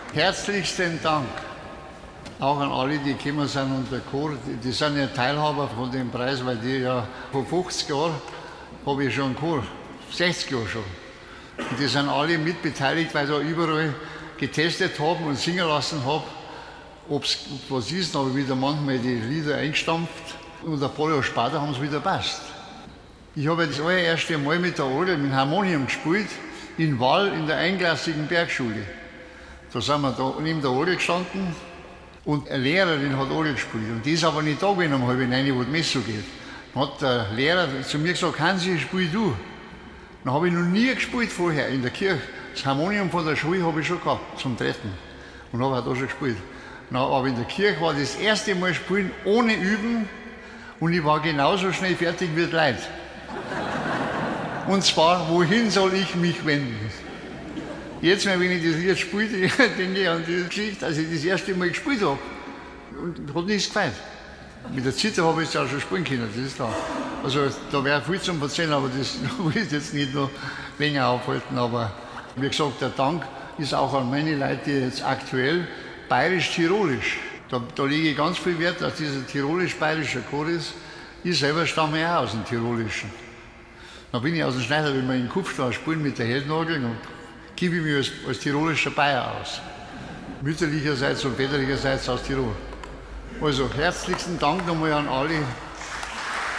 Herzlichsten Dank auch an alle, die gekommen sind und der Chor. Die sind ja Teilhaber von dem Preis, weil die ja vor 50 Jahren habe ich schon einen Chor, 60 Jahre schon. Und die sind alle mitbeteiligt, weil ich da überall getestet habe und singen lassen habe, ob es was ist. Dann habe ich wieder manchmal die Lieder eingestampft und ein paar Jahre später haben sie wieder passt. Ich habe das allererste Mal mit der Orgel, mit dem Harmonium gespielt, in Wall in der einklassigen Bergschule. Da sind wir da neben der Orgel gestanden und eine Lehrerin hat Orgel gespielt. Und die ist aber nicht da gewesen um 8:30, wo die Messe geht. Dann hat der Lehrer zu mir gesagt, Hansi, spiel du. Dann habe ich noch nie gespielt vorher in der Kirche. Das Harmonium von der Schule habe ich schon gehabt, zum Dritten. Und habe auch da schon gespielt. Aber in der Kirche war das erste Mal spielen ohne Üben und ich war genauso schnell fertig wie die Leute. Und zwar, wohin soll ich mich wenden? Jetzt, wenn ich das Lied spiele, denke ich an diese Geschichte, als ich das erste Mal gespielt habe. Und hat nichts gefallen. Mit der Zither habe ich es ja schon spielen können, das ist klar. Also da wäre viel zum Erzählen, aber das will ich jetzt nicht noch länger aufhalten. Aber wie gesagt, der Dank ist auch an meine Leute, die jetzt aktuell bayerisch-tirolisch, da lege ich ganz viel Wert, dass dieser tirolisch-bayerische Chor ist. Ich selber stamme ja aus dem Tirolischen. Da bin ich aus dem Schneider, wenn wir in Kupfstraße spielen mit der Heldenorgel, und gebe ich mich als tirolischer Bayer aus. Mütterlicherseits und väterlicherseits aus Tirol. Also herzlichsten Dank nochmal an alle.